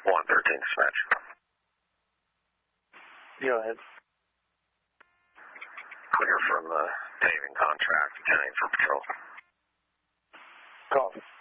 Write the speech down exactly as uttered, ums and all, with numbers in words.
one thirteen dispatch. Go ahead. Clear from the paving contract, ten eight for patrol. Copy.